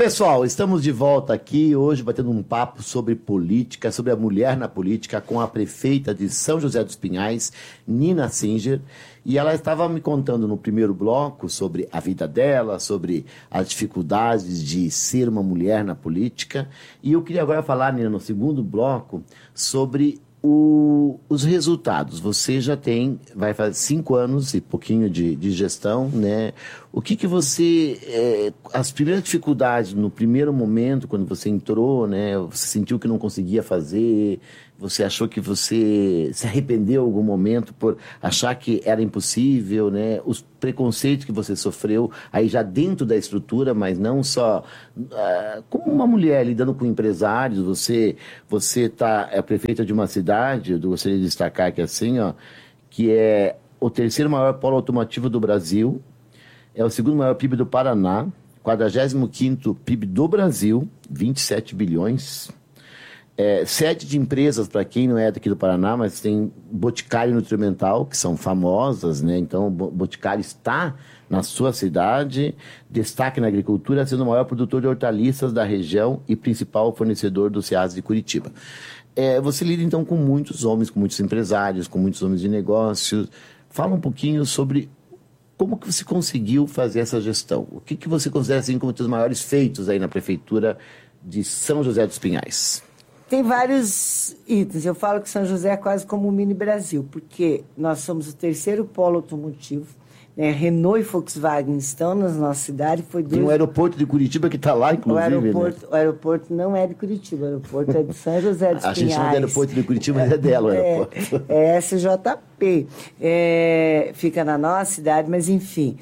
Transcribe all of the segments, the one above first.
Pessoal, estamos de volta aqui hoje batendo um papo sobre política, sobre a mulher na política com a prefeita de São José dos Pinhais, Nina Singer, e ela estava me contando no primeiro bloco sobre a vida dela, sobre as dificuldades de ser uma mulher na política, e eu queria agora falar, Nina, no segundo bloco, sobre os resultados. Você já vai fazer 5 anos e pouquinho de gestão, né? O que você, as primeiras dificuldades no primeiro momento, quando você entrou, né? Você sentiu que não conseguia fazer, você achou que você se arrependeu em algum momento por achar que era impossível, né? Os preconceitos que você sofreu aí já dentro da estrutura, mas não só como uma mulher lidando com empresários. Você é prefeita de uma cidade, eu gostaria de destacar aqui assim, ó, que é o terceiro maior polo automotivo do Brasil, é o segundo maior PIB do Paraná, 45º PIB do Brasil, 27 bilhões. Sede de empresas, para quem não é daqui do Paraná, mas tem Boticário e Nutrimental, que são famosas, né? Então, o Boticário está na sua cidade, destaque na agricultura, sendo o maior produtor de hortaliças da região e principal fornecedor do Ceasa de Curitiba. Você lida, então, com muitos homens, com muitos empresários, com muitos homens de negócios. Fala um pouquinho sobre como que você conseguiu fazer essa gestão. O que você considera assim, como os maiores feitos aí na prefeitura de São José dos Pinhais? Tem vários itens. Eu falo que São José é quase como o mini Brasil, porque nós somos o terceiro polo automotivo, né? Renault e Volkswagen estão na nossa cidade. Tem o aeroporto de Curitiba que está lá, inclusive. O aeroporto não é de Curitiba, o aeroporto é de São José dos Pinhais. A gente chama de aeroporto de Curitiba, mas é dela o aeroporto. É SJP. Fica na nossa cidade, mas enfim.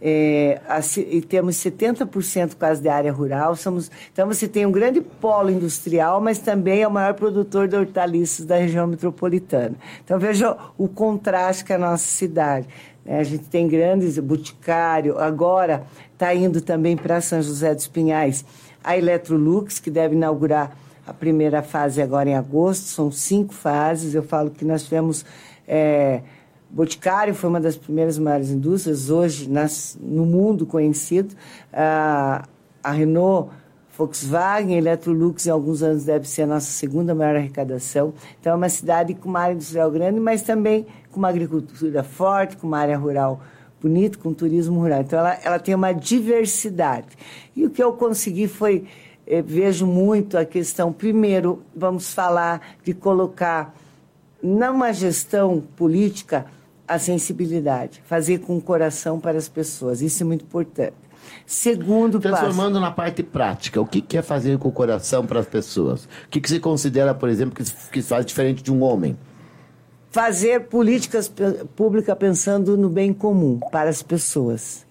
E temos 70% quase de área rural. Então você tem um grande polo industrial, mas também é o maior produtor de hortaliças da região metropolitana. Então veja o contraste com a nossa cidade. A gente tem grandes Boticário, agora está indo também para São José dos Pinhais a Electrolux, que deve inaugurar a primeira fase agora em agosto. São 5 fases. Eu falo que nós tivemos Boticário, foi uma das primeiras maiores indústrias hoje no mundo conhecido. A Renault, Volkswagen, Electrolux, em alguns anos deve ser a nossa segunda maior arrecadação. Então é uma cidade com uma área industrial grande, mas também com uma agricultura forte, com uma área rural bonita, com turismo rural. Então ela tem uma diversidade. E o que eu consegui foi, vejo muito a questão, primeiro, vamos falar de colocar numa gestão política a sensibilidade, fazer com o coração para as pessoas. Isso é muito importante. Segundo passo. Transformando na parte prática, o que é fazer com o coração para as pessoas? O que você considera, por exemplo, que faz diferente de um homem? Fazer políticas públicas pensando no bem comum para as pessoas.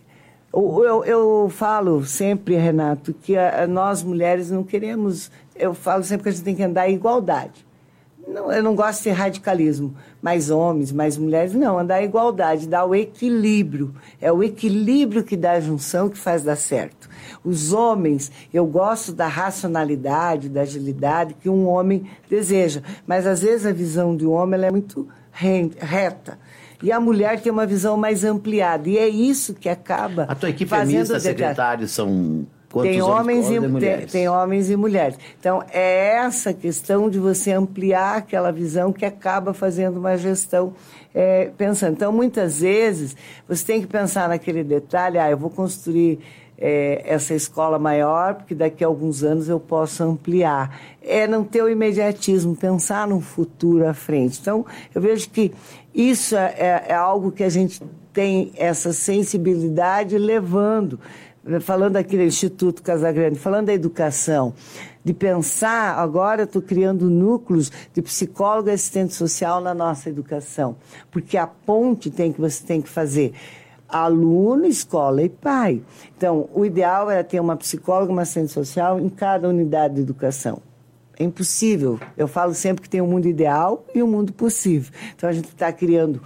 Eu falo sempre, Renato, que nós mulheres não queremos... Eu falo sempre que a gente tem que andar em igualdade. Não, eu não gosto de radicalismo, mais homens, mais mulheres, não, andar em igualdade, dar o equilíbrio. É o equilíbrio que dá a junção que faz dar certo. Os homens, eu gosto da racionalidade, da agilidade que um homem deseja, mas às vezes a visão de um homem ela é muito reta. E a mulher tem uma visão mais ampliada, e é isso que acaba a tua equipe é mista, secretários são... Tem homens e mulheres. Tem homens e mulheres. Então, é essa questão de você ampliar aquela visão que acaba fazendo uma gestão pensando. Então, muitas vezes, você tem que pensar naquele detalhe, eu vou construir essa escola maior, porque daqui a alguns anos eu posso ampliar. Não ter o imediatismo, pensar no futuro à frente. Então, eu vejo que isso é algo que a gente tem essa sensibilidade levando. Falando aqui do Instituto Casagrande, falando da educação, de pensar, agora eu estou criando núcleos de psicólogo e assistente social na nossa educação, porque a ponte você tem que fazer aluno, escola e pai. Então, o ideal era ter uma psicóloga, uma assistente social em cada unidade de educação. É impossível. Eu falo sempre que tem um mundo ideal e um mundo possível. Então, a gente está criando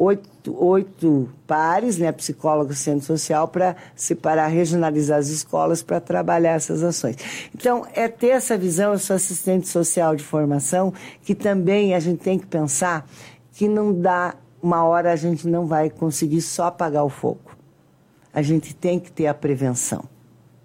8 pares, né, psicólogo e assistente social, para separar, regionalizar as escolas para trabalhar essas ações. Então, ter essa visão, eu sou assistente social de formação, que também a gente tem que pensar que não dá, uma hora a gente não vai conseguir só apagar o fogo. A gente tem que ter a prevenção.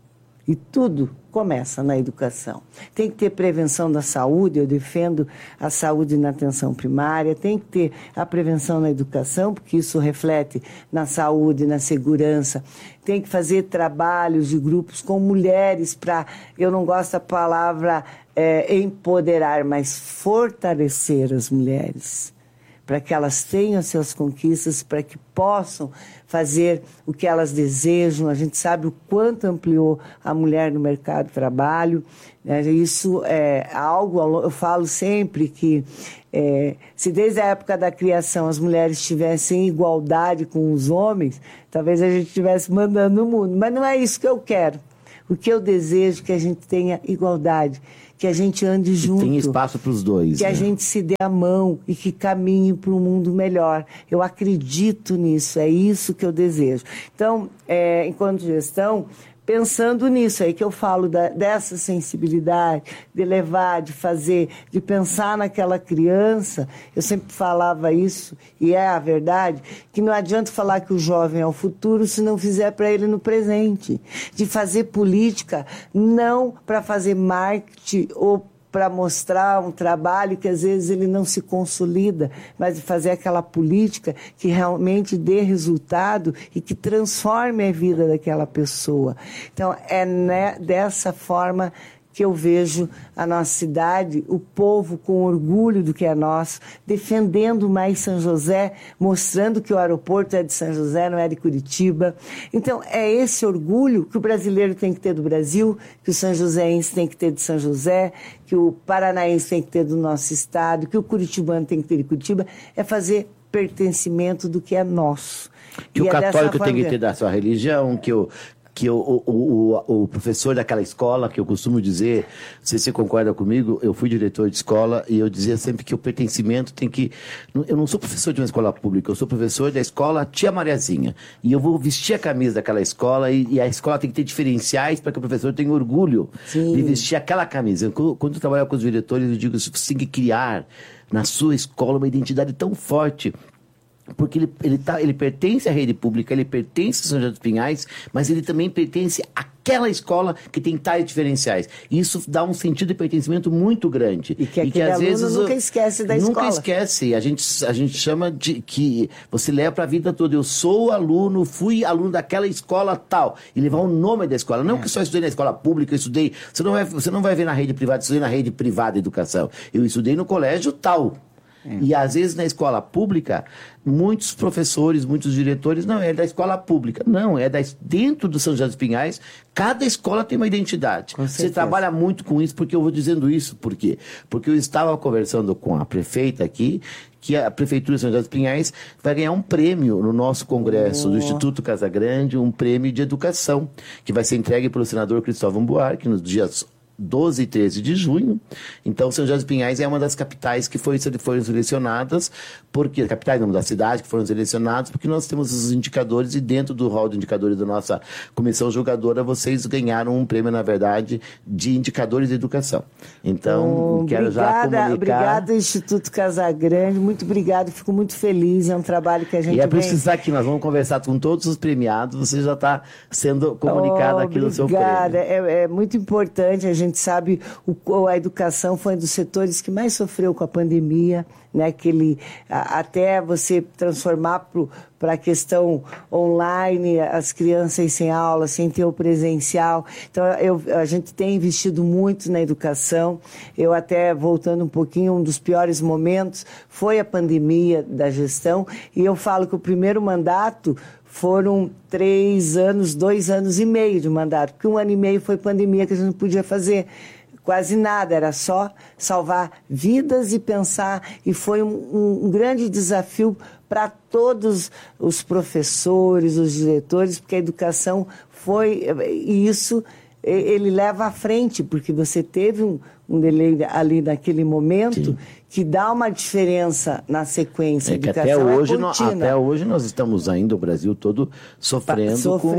E tudo começa na educação. Tem que ter prevenção da saúde, eu defendo a saúde na atenção primária, tem que ter a prevenção na educação, porque isso reflete na saúde, na segurança. Tem que fazer trabalhos de grupos com mulheres para, eu não gosto da palavra empoderar, mas fortalecer as mulheres, para que elas tenham suas conquistas, para que possam fazer o que elas desejam. A gente sabe o quanto ampliou a mulher no mercado de trabalho. Isso é algo, eu falo sempre que se desde a época da criação as mulheres tivessem igualdade com os homens, talvez a gente estivesse mandando o mundo. Mas não é isso que eu quero. O que eu desejo é que a gente tenha igualdade, que a gente ande junto. Tem espaço para os dois. Que a gente se dê a mão e que caminhe para um mundo melhor. Eu acredito nisso, é isso que eu desejo. Então, enquanto gestão, pensando nisso aí que eu falo dessa sensibilidade, de levar, de fazer, de pensar naquela criança, eu sempre falava isso, e é a verdade, que não adianta falar que o jovem é o futuro se não fizer para ele no presente. De fazer política, não para fazer marketing ou para mostrar um trabalho que às vezes ele não se consolida, mas de fazer aquela política que realmente dê resultado e que transforme a vida daquela pessoa. Então, dessa forma que eu vejo a nossa cidade, o povo com orgulho do que é nosso, defendendo mais São José, mostrando que o aeroporto é de São José, não é de Curitiba. Então, é esse orgulho que o brasileiro tem que ter do Brasil, que o sanjoséense tem que ter de São José, que o paranaense tem que ter do nosso estado, que o curitibano tem que ter de Curitiba, é fazer pertencimento do que é nosso. Que o católico tem que ter da sua religião, que o professor daquela escola, que eu costumo dizer, não sei se você concorda comigo, eu fui diretor de escola e eu dizia sempre que o pertencimento tem que... Eu não sou professor de uma escola pública, eu sou professor da escola Tia Mariazinha. E eu vou vestir a camisa daquela escola e a escola tem que ter diferenciais para que o professor tenha orgulho de vestir aquela camisa. Quando eu trabalho com os diretores, eu digo que você tem que criar na sua escola uma identidade tão forte, porque ele pertence à rede pública, ele pertence a São José dos Pinhais, mas ele também pertence àquela escola que tem tais diferenciais. E isso dá um sentido de pertencimento muito grande. E que às vezes nunca esquece da escola. Nunca esquece. A gente chama de que você leva para a vida toda. Eu sou aluno, fui aluno daquela escola tal. E levar o nome da escola. Não que só estudei na escola pública, eu estudei... Você não vai ver na rede privada, eu estudei na rede privada de educação. Eu estudei no colégio tal. E às vezes na escola pública, muitos professores, muitos diretores, não, é da escola pública. Não, dentro do São José dos Pinhais, cada escola tem uma identidade. Você trabalha muito com isso, porque eu vou dizendo isso. Por quê? Porque eu estava conversando com a prefeita aqui, que a Prefeitura de São José dos Pinhais vai ganhar um prêmio no nosso congresso do Instituto Casagrande, um prêmio de educação, que vai ser entregue pelo senador Cristóvão Buarque nos dias 12 e 13 de junho. Então, São José dos Pinhais é uma das capitais que foram selecionadas, porque capitais não, da cidade que foram selecionadas, porque nós temos os indicadores e dentro do rol de indicadores da nossa comissão julgadora, vocês ganharam um prêmio, na verdade, de indicadores de educação. Então, quero já comunicar... Obrigada, Instituto Casagrande, muito obrigado, fico muito feliz, é um trabalho que a gente precisar que nós vamos conversar com todos os premiados, você já está sendo comunicado aqui no seu prêmio. Obrigada, é muito importante, a gente sabe, a educação foi um dos setores que mais sofreu com a pandemia, né? Até você transformar para a questão online, as crianças sem aula, sem ter o presencial. Então, a gente tem investido muito na educação. Eu até, voltando um pouquinho, um dos piores momentos foi a pandemia da gestão, e eu falo que o primeiro mandato foram 3 anos, 2 anos e meio de mandato, porque 1 ano e meio foi pandemia, que a gente não podia fazer quase nada, era só salvar vidas e pensar, e foi um grande desafio para todos os professores, os diretores, porque a educação foi, e isso ele leva à frente, porque você teve um delay ali naquele momento, sim, que dá uma diferença na sequência. Que até hoje nós estamos ainda, o Brasil todo, sofrendo com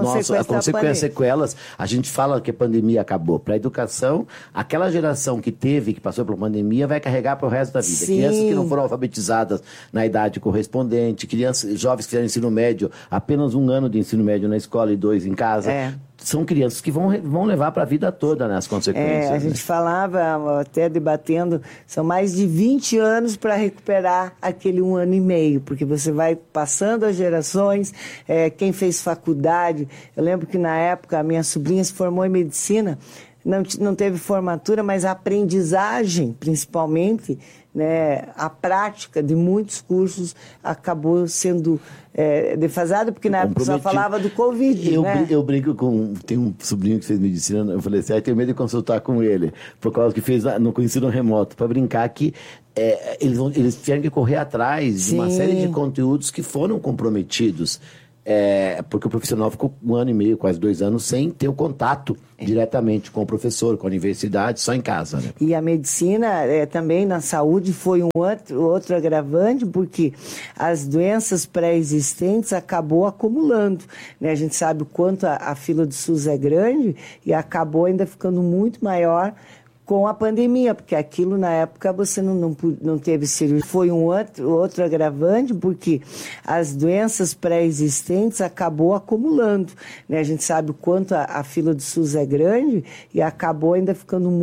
as sequelas. A gente fala que a pandemia acabou. Para a educação, aquela geração que passou pela pandemia, vai carregar para o resto da vida. Sim. Crianças que não foram alfabetizadas na idade correspondente, jovens que fizeram ensino médio, apenas 1 ano de ensino médio na escola e 2 em casa. são crianças que vão levar para a vida toda, né, as consequências. A gente falava, até debatendo, são mais de 20 anos para recuperar aquele 1 ano e meio, porque você vai passando as gerações, quem fez faculdade, eu lembro que na época a minha sobrinha se formou em medicina, não teve formatura, mas a aprendizagem, principalmente, né, a prática de muitos cursos acabou sendo defasada, porque na época só falava do Covid. Eu brinco tem um sobrinho que fez medicina, eu falei assim, eu tenho medo de consultar com ele, por causa que fez no ensino remoto, para brincar que eles tiveram que correr atrás de uma série de conteúdos que foram comprometidos. Porque o profissional ficou 1 ano e meio, quase 2 anos, sem ter o contato diretamente com o professor, com a universidade, só em casa. Né? E a medicina também na saúde foi outro agravante, porque as doenças pré-existentes acabou acumulando. Né? A gente sabe o quanto a fila do SUS é grande e acabou ainda ficando muito maior com a pandemia, porque aquilo na época você não teve cirurgia. Foi outro agravante, porque as doenças pré-existentes acabou acumulando. Né? A gente sabe o quanto a fila do SUS é grande e acabou ainda ficando muito